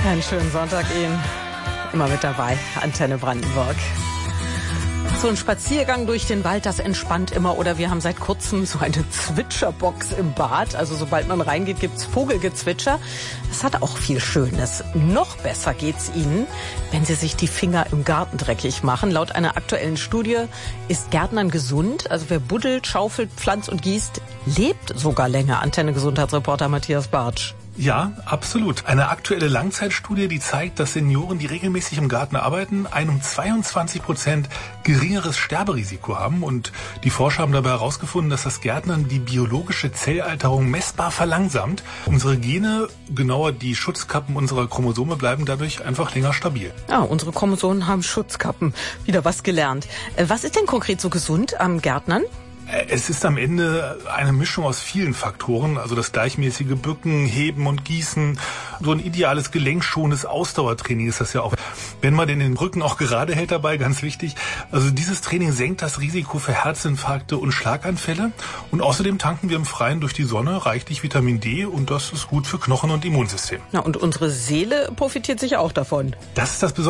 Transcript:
Einen schönen Sonntag Ihnen. Immer mit dabei, Antenne Brandenburg. So ein Spaziergang durch den Wald, das entspannt immer. Oder wir haben seit kurzem so eine Zwitscherbox im Bad. Also sobald man reingeht, gibt's Vogelgezwitscher. Das hat auch viel Schönes. Noch besser geht's Ihnen, wenn Sie sich die Finger im Garten dreckig machen. Laut einer aktuellen Studie ist Gärtnern gesund. Also wer buddelt, schaufelt, pflanzt und gießt, lebt sogar länger. Antenne-Gesundheitsreporter Matthias Bartsch. Ja, absolut. Eine aktuelle Langzeitstudie, die zeigt, dass Senioren, die regelmäßig im Garten arbeiten, ein um 22% geringeres Sterberisiko haben. Und die Forscher haben dabei herausgefunden, dass das Gärtnern die biologische Zellalterung messbar verlangsamt. Unsere Gene, genauer die Schutzkappen unserer Chromosome, bleiben dadurch einfach länger stabil. Ja, unsere Chromosomen haben Schutzkappen. Wieder was gelernt. Was ist denn konkret so gesund am Gärtnern? Es ist am Ende eine Mischung aus vielen Faktoren, also das gleichmäßige Bücken, Heben und Gießen. So ein ideales gelenkschonendes Ausdauertraining ist das ja auch. Wenn man den Rücken auch gerade hält dabei, ganz wichtig. Also dieses Training senkt das Risiko für Herzinfarkte und Schlaganfälle. Und außerdem tanken wir im Freien durch die Sonne reichlich Vitamin D und das ist gut für Knochen und Immunsystem. Na, und unsere Seele profitiert sicher auch davon. Das ist das Besondere.